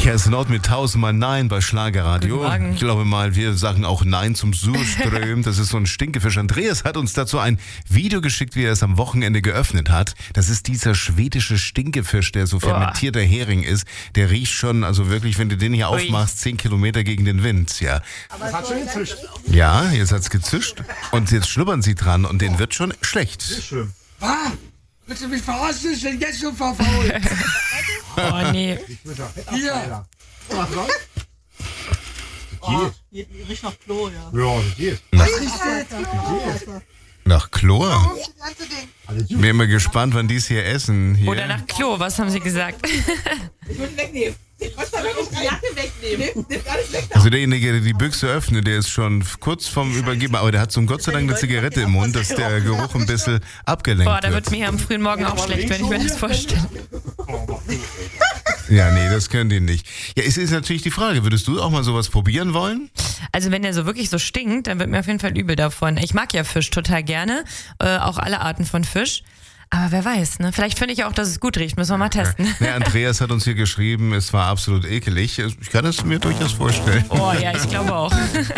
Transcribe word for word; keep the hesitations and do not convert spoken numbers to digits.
Kerstin Ott mit tausendmal Nein bei Schlagerradio. Ich glaube mal, wir sagen auch Nein zum Surström. Das ist so ein Stinkefisch. Andreas hat uns dazu ein Video geschickt, wie er es am Wochenende geöffnet hat. Das ist dieser schwedische Stinkefisch, der so fermentierter Hering ist. Der riecht schon, also wirklich, wenn du den hier Ui. aufmachst, zehn Kilometer gegen den Wind. Ja. Das hat schon gezischt. Ja, jetzt hat's gezischt. Und jetzt schnuppern sie dran und denen wird schon schlecht. Schlimm. Was? Willst du mich verarschen? Ich bin jetzt schon verfault. Oh nee. Hier. Was soll? Oh, hier riecht nach Klo, ja. Ja, das geht. Nach Chlor? Also, Ich bin immer gespannt, wann die es hier essen. Hier. Oder nach Klo, was haben sie gesagt? Ich würde wegnehmen. Ich wollte wirklich die Jacke wegnehmen. Nimm alles weg. Also derjenige, der die Büchse öffnet, der ist schon kurz vom Übergeben. Aber der hat so Gott sei Dank eine Zigarette im Mund, dass der Geruch ein bisschen abgelenkt Boah, da wird. wird mir am frühen Morgen auch schlecht, wenn ich mir das vorstelle. Ja, nee, das können die nicht. Ja, es ist natürlich die Frage, würdest du auch mal sowas probieren wollen? Also wenn der so wirklich so stinkt, dann wird mir auf jeden Fall übel davon. Ich mag ja Fisch total gerne, äh, auch alle Arten von Fisch. Aber wer weiß, ne? Vielleicht finde ich auch, dass es gut riecht. Müssen wir mal testen. Ja, Andreas hat uns hier geschrieben, es war absolut ekelig. Ich kann es mir durchaus vorstellen. Oh ja, ich glaube auch.